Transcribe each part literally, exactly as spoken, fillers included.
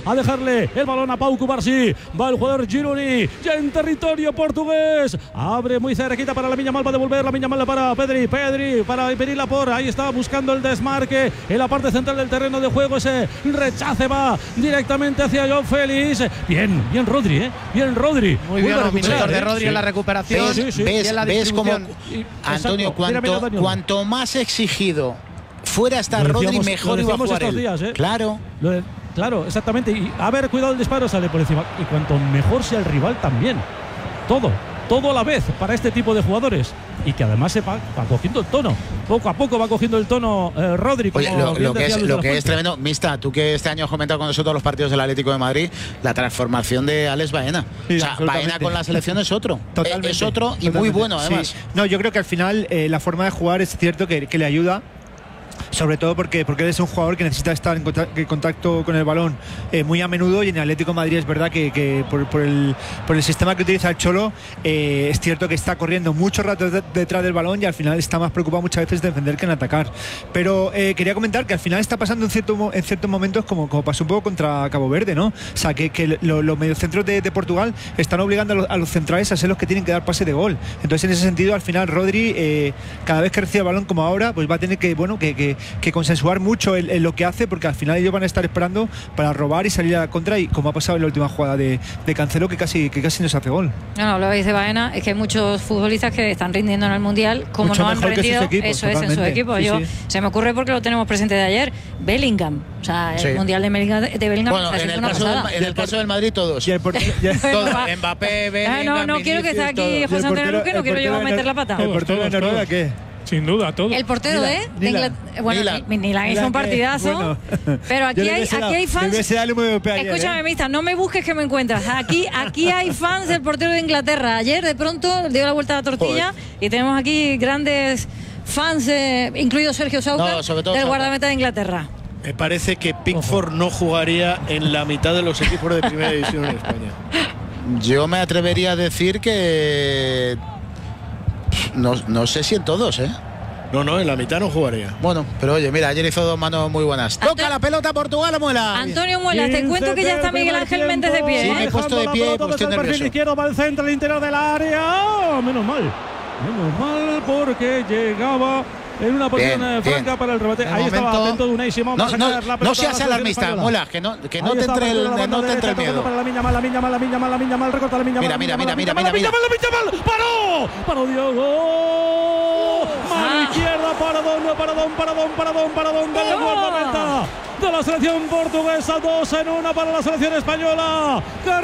a dejarle el balón a Pau Cubarsí. Va el jugador Gironi, ya en territorio portugués. Abre muy cerquita para Lamine Yamal, va a devolver Lamine Yamal para Pedri. Pedri para Pedir Lapor. Ahí está buscando el desmarque en la parte central del terreno de juego. Ese rechace va directamente hacia Joao Félix. Bien, bien Rodri, ¿eh? Bien Rodri. Muy bien los minutos de Rodri, sí, en la recuperación. ¿Ves, sí, sí. ¿Ves, en la ves como, Antonio, cuanto, mira, mira, cuanto más exigido fuera a estar Rodri, mejor iba a jugar él. Días, ¿eh? Claro. Lo de, claro, exactamente. Y a ver, cuidado el disparo, sale por encima. Y cuanto mejor sea el rival también. Todo. Todo a la vez para este tipo de jugadores y que además se va, va cogiendo el tono, poco a poco va cogiendo el tono eh, Rodri. Oye, lo, lo que es, lo que es tremendo, Mista, tú que este año has comentado con nosotros los partidos del Atlético de Madrid, la transformación de Alex Baena. Sí, o sea, Baena con la selección es otro, totalmente, es otro y totalmente, muy bueno además. Sí. No, yo creo que al final eh, la forma de jugar es cierto que, que le ayuda. Sobre todo porque, porque él es un jugador que necesita estar en contacto con el balón eh, muy a menudo, y en el Atlético de Madrid es verdad que, que por, por, el, por el sistema que utiliza el Cholo eh, es cierto que está corriendo mucho rato de, detrás del balón y al final está más preocupado muchas veces de defender que en atacar. Pero eh, quería comentar que al final está pasando en, cierto, en ciertos momentos como, como pasó un poco contra Cabo Verde, ¿no? O sea, que, que lo, los mediocentros de, de Portugal están obligando a los, a los centrales a ser los que tienen que dar pase de gol. Entonces, en ese sentido, al final Rodri, eh, cada vez que recibe el balón como ahora, pues va a tener que, bueno, que, que que consensuar mucho en, en lo que hace, porque al final ellos van a estar esperando para robar y salir a la contra, y como ha pasado en la última jugada de, de Cancelo, que casi, que casi nos hace gol. No, no, hablabais de Baena, es que hay muchos futbolistas que están rindiendo en el Mundial, como mucho no han rendido, equipos, eso totalmente. Es, en sus equipos. Sí, Yo, sí. Se me ocurre porque lo tenemos presente de ayer, Bellingham, o sea, el sí. Mundial de Bellingham, de Bellingham bueno, en, el caso del, en el caso del Madrid todos. Y el portero, ya. Todos. Mbappé, Bellingham, no, no quiero que esté aquí José Antonio Luque, no quiero yo meter la pata. ¿El portero de Noruega qué? Sin duda, todo. El portero de, de Inglaterra. Bueno, Nilan hizo un partidazo. Bueno, pero aquí hay, aquí hay fans. Escúchame, ¿eh? Mista, no me busques que me encuentras. Aquí, aquí hay fans del portero de Inglaterra. Ayer de pronto dio la vuelta a la tortilla. Joder. Y tenemos aquí grandes fans, eh, incluido Sergio Sauca, no, del guardameta de Inglaterra. Me parece que Pickford no jugaría en la mitad de los equipos de primera división en España. Yo me atrevería a decir que No, no sé si en todos, ¿eh? No, no, en la mitad no jugaría. Bueno, pero oye, mira, ayer hizo dos manos muy buenas. Antonio, Toca la pelota Portugal, Muela. Antonio Muela, te cuento que ya está Miguel Ángel Méndez de pie. Sí, me he puesto de pie, pues estoy nervioso. Izquierdo va al centro, al interior del área. Oh, menos mal. Menos mal porque llegaba en una posición bien, franca bien. Para el remate. Ahí momento, estaba atento de Unai Simón. No, no, la no seas alarmista, Muela, que no, que no te entre el, no te entre el miedo. Para la Lamine Yamal, la Lamine Yamal, la Lamine Yamal, la Lamine Yamal, recorta la Lamine Yamal. Mira, mira, mira, mira, mira, mira. ¡Paró! ¡Paró Diogo! Mano izquierda, paradón, paradón, paradón, paradón, paradón de la guardameta de la selección portuguesa. Dos en una para la selección española.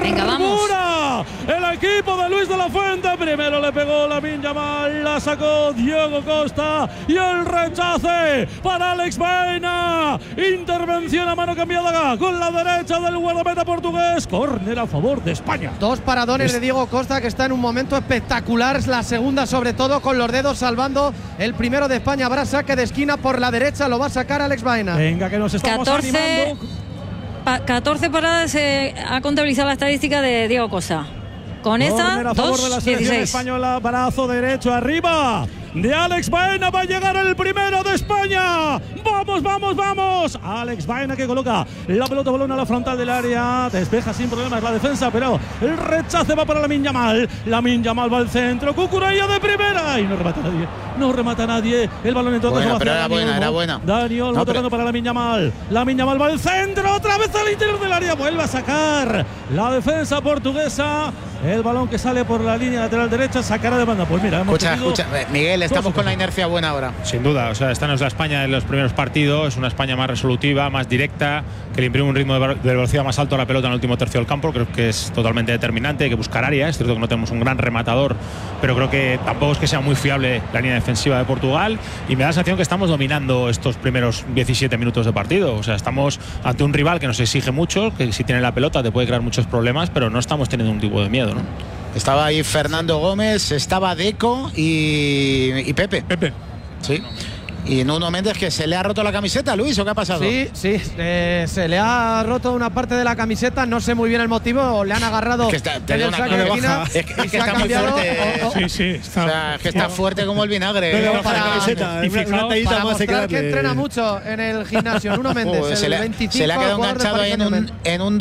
¡Carmura! El equipo de Luis de la Fuente. Primero le pegó Lamine Yamal, la sacó Diego Costa y el rechace para Alex Baena. Intervención a mano cambiada con la derecha del guardameta portugués. Córner a favor de España. Dos paradones es... de Diego Costa, que está en un momento espectacular. Es la segunda, sobre todo con los dedos salvando. El primero de España habrá saque de esquina por la derecha, lo va a sacar Alex Baena. Venga, que nos estamos catorce, pa, catorce paradas eh, ha contabilizado la estadística de Diego Costa. Con esa, a favor de la selección española, brazo derecho arriba de Alex Baena, va a llegar el primero de España. Vamos, vamos, vamos. Alex Baena que coloca la pelota, balón a la frontal del área, despeja sin problemas la defensa, pero el rechace va para Lamine Yamal. Lamine Yamal va al centro, Cucurella de primera y no remata nadie. No remata nadie. El balón en todo caso va hacia Dani Olmo. Era buena. Dani Olmo no, tocando pero... para Lamine Yamal. Lamine Yamal va al centro, otra vez al interior del área, vuelve a sacar la defensa portuguesa. El balón que sale por la línea lateral derecha, sacará de banda. Pues mira, hemos escucha, escucha, Miguel, estamos con la inercia buena ahora. Sin duda, o sea, esta no es la España de los primeros partidos, una España más resolutiva, más directa, que le imprime un ritmo de velocidad más alto a la pelota en el último tercio del campo. Creo que es totalmente determinante, hay que buscar área. Es cierto que no tenemos un gran rematador, pero creo que tampoco es que sea muy fiable la línea defensiva de Portugal, y me da la sensación que estamos dominando estos primeros diecisiete minutos de partido. O sea, estamos ante un rival que nos exige mucho, que si tiene la pelota te puede crear muchos problemas, pero no estamos teniendo un tipo de miedo, ¿no? Estaba ahí Fernando Gómez, estaba Deco y, y Pepe. Pepe. Sí. Y Nuno Méndez, que se le ha roto la camiseta, Luis, ¿o qué ha pasado? Sí, sí, eh, se le ha roto una parte de la camiseta, no sé muy bien el motivo, le han agarrado. Es que está, te una de esquina, es que, es que está muy fuerte. O, o, sí, sí. Está, o sea, es que está fuerte como el vinagre. Pero eh. para, la camiseta, y una, una tallita para más mostrar que entrena mucho en el gimnasio. Nuno Méndez, oh, el se, le, veinticinco, se le ha quedado enganchado ahí en un, en un